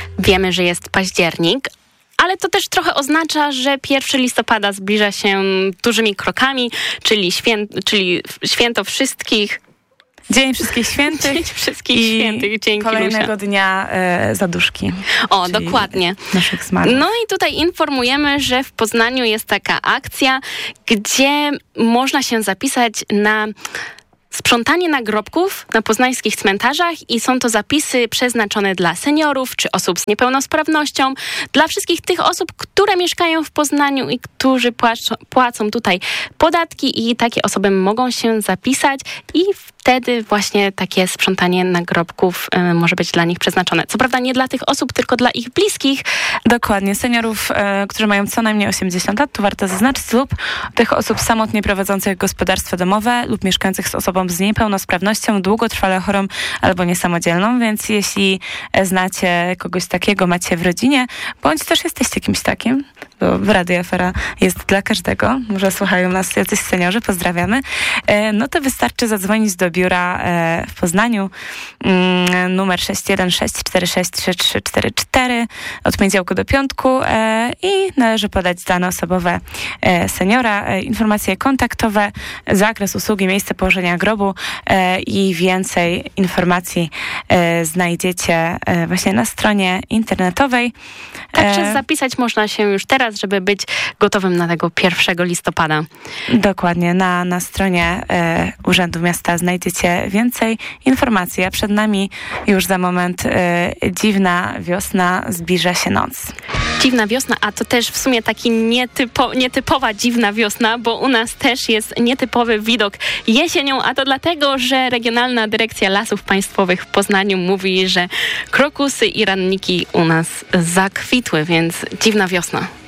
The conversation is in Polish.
Wiemy, że jest październik, ale to też trochę oznacza, że 1 listopada zbliża się dużymi krokami, czyli święto wszystkich. Dzień Wszystkich Świętych. Dzień Wszystkich Świętych. Dzięki, kolejnego Lusia. dnia zaduszki. O, dokładnie. Naszych zmarłych. No i tutaj informujemy, że w Poznaniu jest taka akcja, gdzie można się zapisać na sprzątanie nagrobków na poznańskich cmentarzach i są to zapisy przeznaczone dla seniorów czy osób z niepełnosprawnością, dla wszystkich tych osób, które mieszkają w Poznaniu i którzy płacą tutaj podatki i takie osoby mogą się zapisać i wtedy właśnie takie sprzątanie nagrobków może być dla nich przeznaczone. Co prawda nie dla tych osób, tylko dla ich bliskich. Dokładnie. Seniorów, którzy mają co najmniej 80 lat, tu warto zaznaczyć, lub tych osób samotnie prowadzących gospodarstwo domowe lub mieszkających z osobą z niepełnosprawnością, długotrwale chorą albo niesamodzielną, więc jeśli znacie kogoś takiego, macie w rodzinie, bądź też jesteście kimś takim, bo w Radio Afera jest dla każdego, może słuchają nas jacyś seniorzy, pozdrawiamy, no to wystarczy zadzwonić do biura w Poznaniu, numer 616463344 od poniedziałku do piątku i należy podać dane osobowe seniora, informacje kontaktowe, zakres usługi, miejsce położenia grobu i więcej informacji znajdziecie właśnie na stronie internetowej. Także zapisać można się już teraz, żeby być gotowym na tego 1 listopada. Dokładnie, na stronie Urzędu Miasta znajdziecie więcej informacji, a przed nami już za moment dziwna wiosna, zbliża się noc. Dziwna wiosna, a to też w sumie taki nietypowa dziwna wiosna, bo u nas też jest nietypowy widok jesienią, a to dlatego, że Regionalna Dyrekcja Lasów Państwowych w Poznaniu mówi, że krokusy i ranniki u nas zakwitły, więc dziwna wiosna.